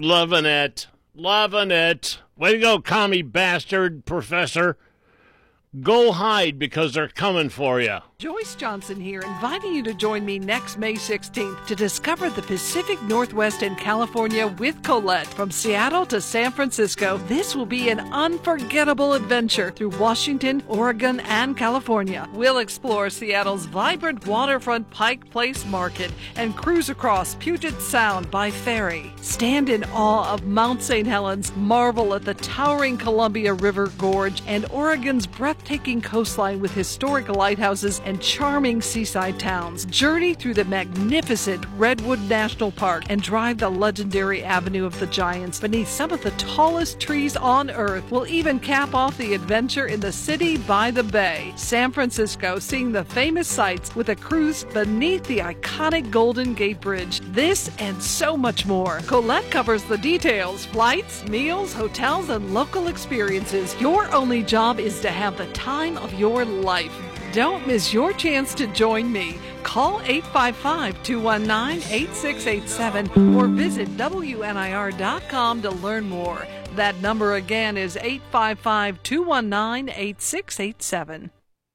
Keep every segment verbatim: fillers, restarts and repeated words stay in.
Loving it. Loving it. Way to go, commie bastard, Professor. Go hide because they're coming for you. Joyce Johnson here, inviting you to join me next May sixteenth to discover the Pacific Northwest and California with Colette. From Seattle to San Francisco, this will be an unforgettable adventure through Washington, Oregon, and California. We'll explore Seattle's vibrant waterfront Pike Place Market and cruise across Puget Sound by ferry. Stand in awe of Mount Saint Helens, marvel at the towering Columbia River Gorge, and Oregon's breathtaking coastline with historic lighthouses and charming seaside towns. Journey through the magnificent Redwood National Park and drive the legendary Avenue of the Giants beneath some of the tallest trees on Earth. We'll even cap off the adventure in the city by the bay. San Francisco, seeing the famous sights with a cruise beneath the iconic Golden Gate Bridge. This and so much more. Colette covers the details: flights, meals, hotels, and local experiences. Your only job is to have the time of your life. Don't miss your chance to join me. Call eight five five, two one nine, eight six eight seven or visit W N I R dot com to learn more. That number again is eight five five, two one nine, eight six eight seven.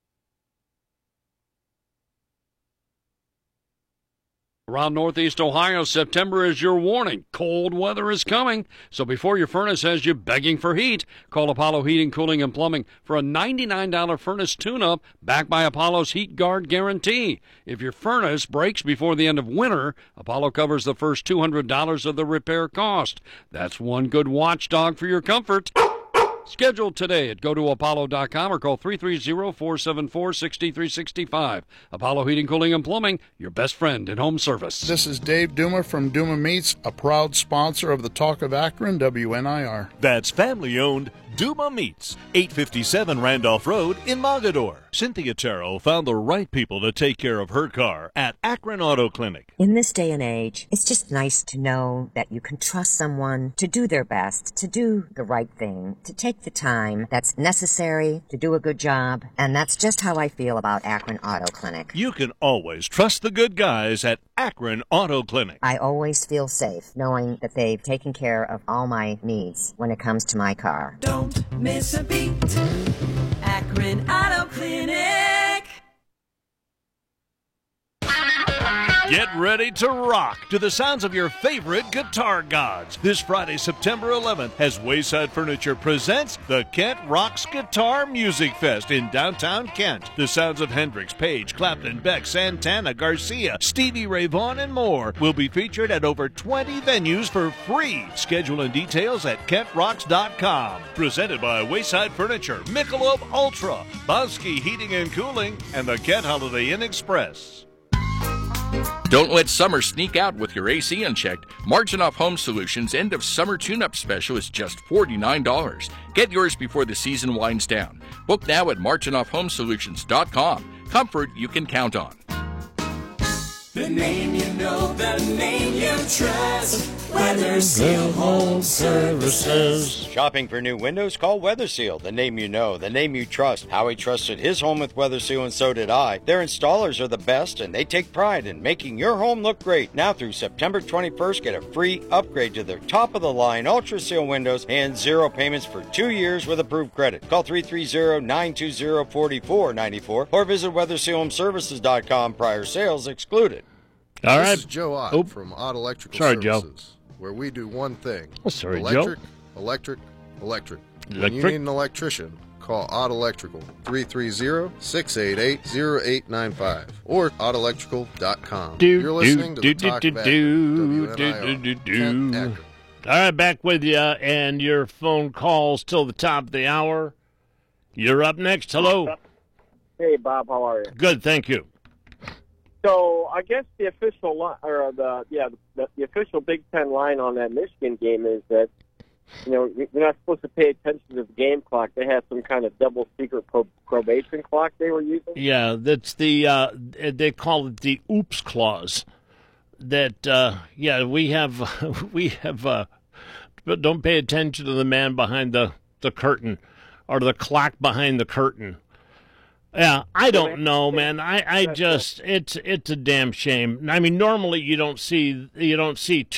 Around Northeast Ohio, September is your warning. Cold weather is coming. So before your furnace has you begging for heat, call Apollo Heating, Cooling, and Plumbing for a ninety-nine dollars furnace tune-up backed by Apollo's Heat Guard guarantee. If your furnace breaks before the end of winter, Apollo covers the first two hundred dollars of the repair cost. That's one good watchdog for your comfort. Schedule today at go to apollo dot com or call three three zero, four seven four, six three six five. Apollo Heating, Cooling, and Plumbing, your best friend in home service. This is Dave Duma from Duma Meats, a proud sponsor of the Talk of Akron, W N I R. That's family-owned Duma Meats, eight fifty-seven Randolph Road in Mogador. Cynthia Terrell found the right people to take care of her car at Akron Auto Clinic. In this day and age, it's just nice to know that you can trust someone to do their best, to do the right thing, to take the time that's necessary to do a good job. And that's just how I feel about Akron Auto Clinic. You can always trust the good guys at Akron Auto Clinic. I always feel safe knowing that they've taken care of all my needs when it comes to my car. Don't miss a beat. Akron Auto Clinic. Get ready to rock to the sounds of your favorite guitar gods. This Friday, September eleventh, as Wayside Furniture presents the Kent Rocks Guitar Music Fest in downtown Kent. The sounds of Hendrix, Page, Clapton, Beck, Santana, Garcia, Stevie Ray Vaughan, and more will be featured at over twenty venues for free. Schedule and details at kent rocks dot com. Presented by Wayside Furniture, Michelob Ultra, Bosky Heating and Cooling, and the Kent Holiday Inn Express. Don't let summer sneak out with your A C unchecked. Margin Off Home Solutions' end of summer tune-up special is just forty-nine dollars. Get yours before the season winds down. Book now at margin off home solutions dot com. Comfort you can count on. The name you know, the name you trust. Weather Seal Home Services. Shopping for new windows? Call Weather Seal. The name you know, the name you trust. Howie trusted his home with Weather Seal, and so did I. Their installers are the best, and they take pride in making your home look great. Now through September twenty-first, get a free upgrade to their top-of-the-line Ultra Seal windows and zero payments for two years with approved credit. Call three three zero, nine two zero, four four nine four or visit weather seal home services dot com. Prior sales excluded. All right. This is Joe Ott oh. from Ott Electrical Sorry, Services, Joe. where we do one thing. Oh, sorry, electric, Joe. Electric, electric, electric. When you Electric. need an electrician, call Ott Electrical, three three zero, six eight eight, zero eight nine five or ott electrical dot com. Do, You're listening do, to do, the Talk do, of do, Akron, do, W N I R, do, do, do. Kent, Akron. All right, back with you, and your phone calls till the top of the hour. You're up next. Hello. Hey, Bob, how are you? Good, thank you. So I guess the official line, or the yeah, the, the official Big Ten line on that Michigan game is that you know you're not supposed to pay attention to the game clock. They had some kind of double secret pro- probation clock they were using. Yeah, that's the uh, they call it the oops clause. That uh, yeah, we have we have. Uh, but don't pay attention to the man behind the, the curtain or the clock behind the curtain. Yeah, I don't know, man. I, I just it's it's a damn shame. I mean, normally you don't see you don't see